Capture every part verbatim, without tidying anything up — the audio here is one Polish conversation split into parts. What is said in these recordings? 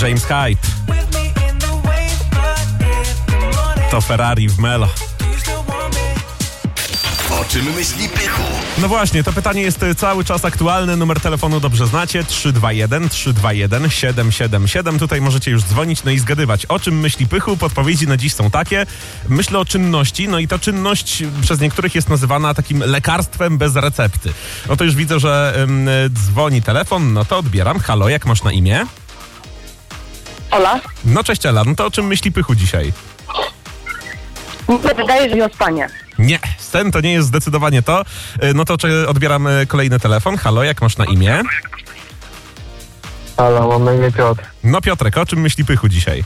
James Hype. To Ferrari w Melo. O czym myśli Pychu? No właśnie, to pytanie jest cały czas aktualne. Numer telefonu dobrze znacie. trzy dwa jeden, trzy dwa jeden, siedem siedem siedem. Tutaj możecie już dzwonić, no i zgadywać, o czym myśli Pychu. Podpowiedzi na dziś są takie. Myślę o czynności, no i ta czynność przez niektórych jest nazywana takim lekarstwem bez recepty. No to już widzę, że ym, dzwoni telefon, no to odbieram. Halo, jak masz na imię? Ola? No cześć Ela, no to o czym myśli Pychu dzisiaj? Mi się wydaje, że nie o spanie. Nie, sen to nie jest zdecydowanie to. No to czy odbieram kolejny telefon. Halo, jak masz na imię? Halo, mam na imię Piotr. No Piotrek, o czym myśli Pychu dzisiaj?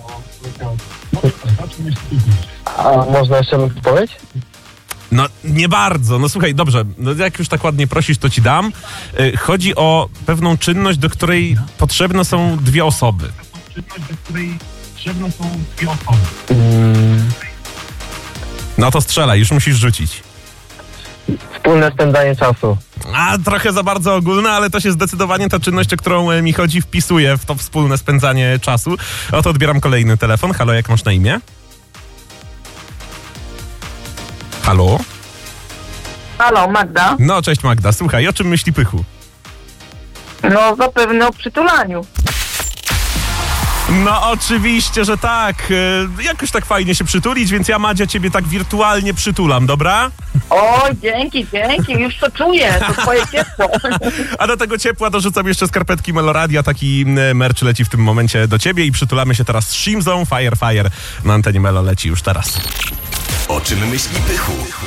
A można jeszcze odpowiedź? No nie bardzo. No słuchaj, dobrze, no jak już tak ładnie prosisz, to ci dam. Yy, chodzi o pewną czynność, do której potrzebne są dwie osoby. Mm, No to strzelaj, już musisz rzucić. wspólne spędzanie czasu. A, trochę za bardzo ogólne, ale to się zdecydowanie ta czynność, o którą e, mi chodzi, wpisuje w to wspólne spędzanie czasu. Oto odbieram kolejny telefon. Halo, jak masz na imię? Halo? Halo, Magda? No, cześć Magda. Słuchaj, o czym myśli Pychu? No zapewne o przytulaniu. No oczywiście, że tak. E, jakoś tak fajnie się przytulić, więc ja, Madzia, ciebie tak wirtualnie przytulam, dobra? O, dzięki, dzięki, już to czuję, to twoje ciepło. A do tego ciepła dorzucam jeszcze skarpetki Meloradia. Taki merch leci w tym momencie do ciebie i przytulamy się teraz z Shimzą. Fire, fire na antenie Melo leci już teraz. O czym myśli Pychu?